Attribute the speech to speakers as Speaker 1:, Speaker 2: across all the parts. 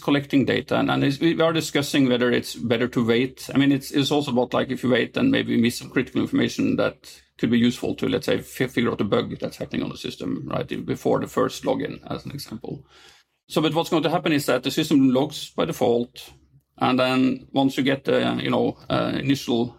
Speaker 1: collecting data, and we are discussing whether it's better to wait. I mean, it's also about like if you wait and maybe miss some critical information that could be useful to, let's say, figure out a bug that's happening on the system, right, before the first login, as an example. So, but what's going to happen is that the system logs by default, and then once you get the, initial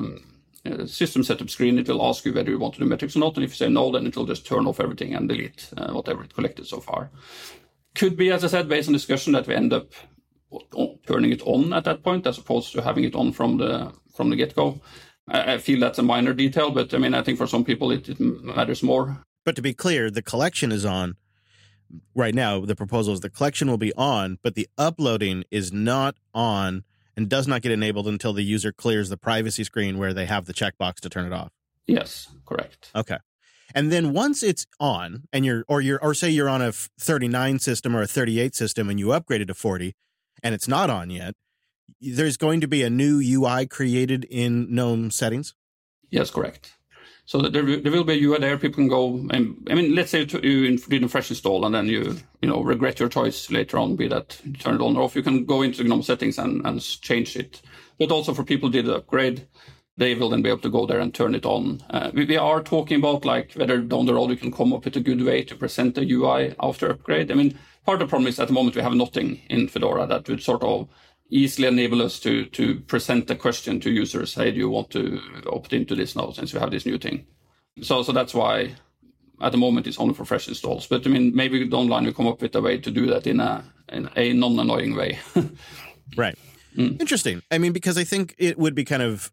Speaker 1: system setup screen, it will ask you whether you want to do metrics or not. And if you say no, then it will just turn off everything and delete whatever it collected so far. Could be, as I said, based on discussion, that we end up turning it on at that point, as opposed to having it on from the get-go. I feel that's a minor detail, but I mean, I think for some people it matters more.
Speaker 2: But to be clear, the collection is on right now. The proposal is the collection will be on, but the uploading is not on and does not get enabled until the user clears the privacy screen where they have the checkbox to turn it off.
Speaker 1: Yes, correct.
Speaker 2: Okay. And then once it's on, and say you're on a 39 system or a 38 system and you upgraded to 40 and it's not on yet, there's going to be a new UI created in GNOME settings?
Speaker 1: Yes, correct. So there will be a UI there. People can go, I mean, let's say you did a fresh install and then you regret your choice later on, be that you turn it on or off. You can go into GNOME settings and change it. But also for people who did the upgrade, they will then be able to go there and turn it on. We are talking about like whether down the road you can come up with a good way to present the UI after upgrade. I mean, part of the problem is at the moment we have nothing in Fedora that would sort of easily enable us to present the question to users. Hey, do you want to opt into this now since we have this new thing? So that's why at the moment it's only for fresh installs. But I mean, maybe down the line we come up with a way to do that in a non-annoying way.
Speaker 2: Right. Interesting. I mean, because I think it'd be kind of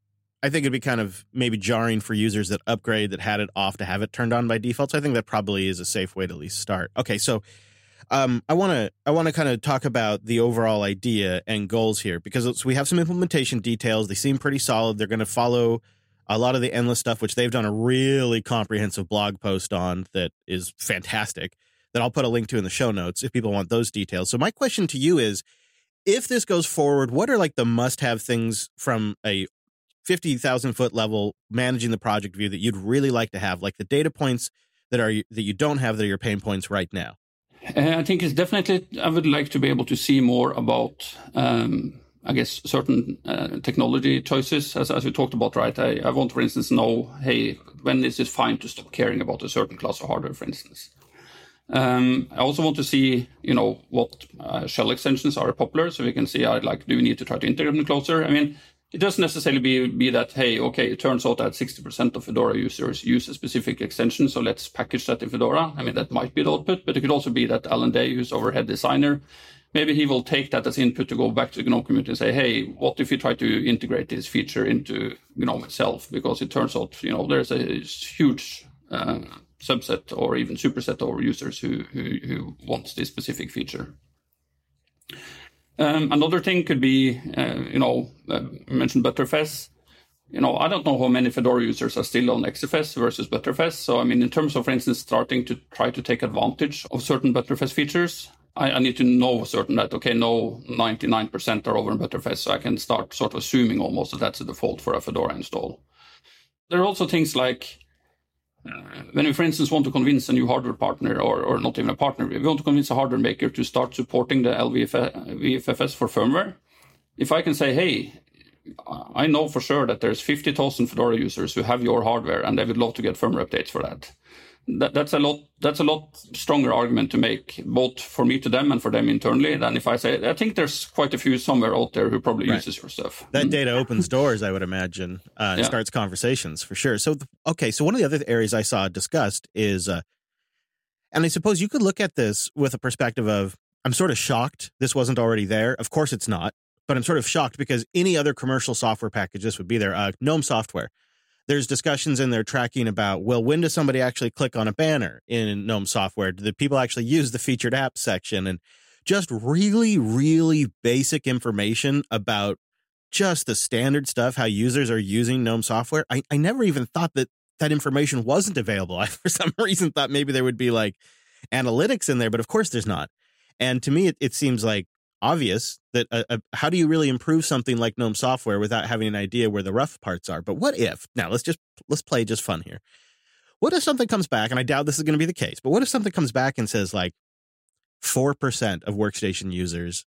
Speaker 2: maybe jarring for users that upgrade that had it off to have it turned on by default. So I think that probably is a safe way to at least start. Okay, so I want to kind of talk about the overall idea and goals here, because we have some implementation details. They seem pretty solid. They're going to follow a lot of the Endless stuff, which they've done a really comprehensive blog post on that is fantastic, that I'll put a link to in the show notes if people want those details. So my question to you is, if this goes forward, what are like the must-have things from a 50,000 foot level managing the project view that you'd really like to have, like the data points that you don't have that are your pain points right now?
Speaker 1: I think it's definitely, I would like to be able to see more about, I guess, certain technology choices, as we talked about, right? I want, for instance, know, hey, when is it fine to stop caring about a certain class of hardware, for instance? I also want to see, what shell extensions are popular, so we can see, do we need to try to integrate them closer? I mean, it doesn't necessarily be that, hey, okay, it turns out that 60% of Fedora users use a specific extension, so let's package that in Fedora. I mean, that might be the output, but it could also be that Alan Day, who's our head designer, maybe he will take that as input to go back to the GNOME community and say, hey, what if you try to integrate this feature into GNOME itself? Because it turns out, there's a huge subset or even superset of users who wants this specific feature. Another thing could be, mentioned Btrfs. I don't know how many Fedora users are still on XFS versus Btrfs. So, I mean, in terms of, for instance, starting to try to take advantage of certain Btrfs features, I need to know certain that, okay, no, 99% are over in Btrfs, so I can start sort of assuming almost that that's a default for a Fedora install. There are also things like, when we, for instance, want to convince a new hardware partner, or not even a partner, we want to convince a hardware maker to start supporting the LVFS for firmware. If I can say, hey, I know for sure that there's 50,000 Fedora users who have your hardware and they would love to get firmware updates for that. That's a lot stronger argument to make, both for me to them and for them internally, than if I say, I think there's quite a few somewhere out there who probably uses your stuff.
Speaker 2: That data opens doors, I would imagine, and starts conversations for sure. So, so one of the other areas I saw discussed is, and I suppose you could look at this with a perspective of, I'm sort of shocked this wasn't already there. Of course it's not, but I'm sort of shocked because any other commercial software package, this would be there. GNOME Software. There's discussions in there tracking about, well, when does somebody actually click on a banner in GNOME Software? Do the people actually use the featured apps section? And just really, really basic information about just the standard stuff, how users are using GNOME Software. I never even thought that information wasn't available. I, for some reason, thought maybe there would be like analytics in there, but of course there's not. And to me, it seems like obvious that how do you really improve something like GNOME Software without having an idea where the rough parts are? But what if, now let's play just fun here. What if something comes back, and I doubt this is going to be the case, but what if something comes back and says like 4% of workstation users